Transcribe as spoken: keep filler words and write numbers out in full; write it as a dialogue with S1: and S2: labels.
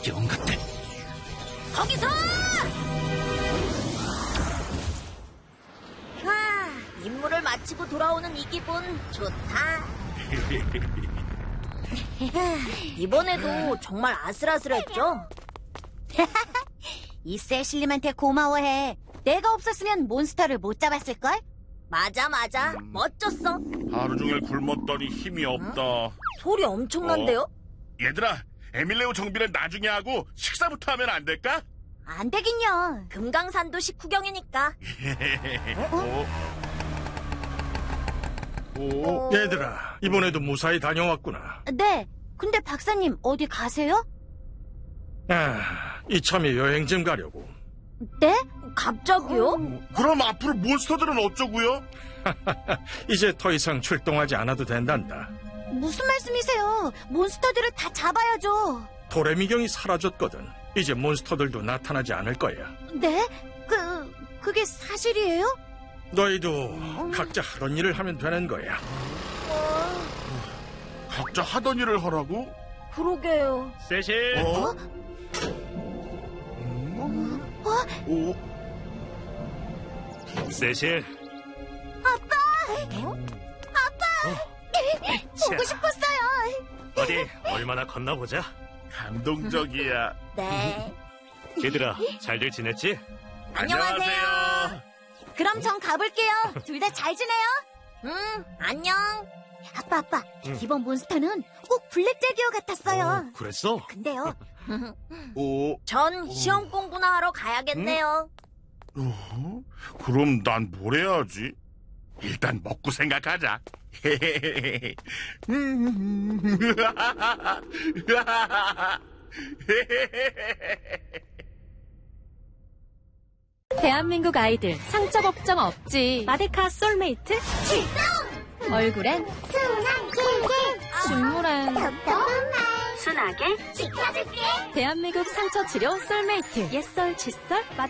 S1: 지겨운 것들.
S2: 거기서! 아, 임무를 마치고 돌아오는 이 기분 좋다. 이번에도 정말 아슬아슬했죠?
S3: 이 세실님한테 고마워해. 내가 없었으면 몬스터를 못 잡았을걸?
S2: 맞아 맞아
S4: 음.
S2: 멋졌어.
S4: 하루 종일 굶었더니 힘이 없다.
S2: 소리 엄청난데요?
S4: 어? 얘들아, 에밀레오 정비는 나중에 하고 식사부터 하면 안 될까?
S3: 안 되긴요.
S2: 금강산도 식후경이니까.
S4: 어? 오,
S5: 얘들아, 이번에도 무사히 다녀왔구나.
S3: 네. 근데 박사님 어디 가세요?
S5: 아, 이참에 여행 좀 가려고.
S3: 네?
S2: 갑자기요?
S4: 그럼 앞으로 몬스터들은 어쩌고요?
S5: 이제 더 이상 출동하지 않아도 된단다.
S3: 무슨 말씀이세요? 몬스터들을 다 잡아야죠.
S5: 도레미경이 사라졌거든. 이제 몬스터들도 나타나지 않을 거야.
S3: 네? 그, 그게 사실이에요?
S5: 너희도 각자 하던 일을 하면 되는 거야.
S4: 각자 하던 일을 하라고?
S2: 그러게요.
S1: 세실.
S4: 어? 오,
S1: 세실.
S3: 보고 싶었어요.
S1: 어디 얼마나 컸나 보자.
S4: 감동적이야.
S2: 네.
S1: 얘들아, 잘들 지냈지?
S2: 안녕하세요.
S3: 그럼 전 가볼게요. 둘 다 잘 지내요?
S2: 응, 안녕.
S3: 아빠, 아빠.
S1: 응.
S3: 이번 몬스터는 꼭 블랙제기어 같았어요.
S1: 어, 그랬어?
S3: 근데요,
S4: 오,
S2: 전 시험 공부나 하러 가야겠네요.
S4: 어? 그럼 난 뭘 해야지? 일단 먹고 생각하자.
S6: 대한민국 아이들 상처 걱정 없지. 마데카 솔메이트 출동! 얼굴엔
S3: 순한 꿀꿀,
S6: 중물엔
S3: 톡톡한 말,
S2: 순하게
S3: 지켜줄게.
S6: 대한민국 상처 치료 솔메이트. 옛설, 칫솔, 마데카